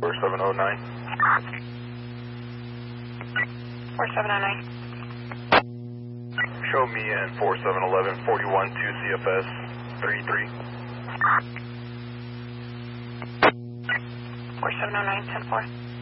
4709. 4709. Show me and 4711, 41 2 CFS 33. 4709, 10-4.